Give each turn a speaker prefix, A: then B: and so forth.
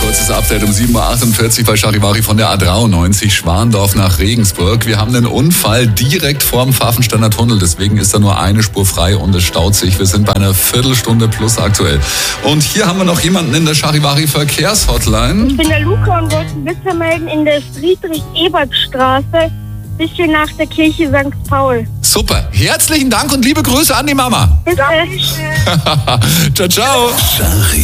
A: Kurzes Update um 7.48 Uhr bei Charivari von der A93 Schwandorf nach Regensburg. Wir haben einen Unfall direkt vorm Pfaffensteiner Tunnel, deswegen ist da nur eine Spur frei und es staut sich. Wir sind bei einer Viertelstunde plus aktuell. Und hier haben wir noch jemanden in der Charivari Verkehrshotline.
B: Ich bin der Luca und wollte einen Witz melden in der Friedrich-Ebert-Straße, bisschen nach der Kirche St. Paul.
A: Super, herzlichen Dank und liebe Grüße an die Mama.
B: Bis dann.
A: Ciao, ciao.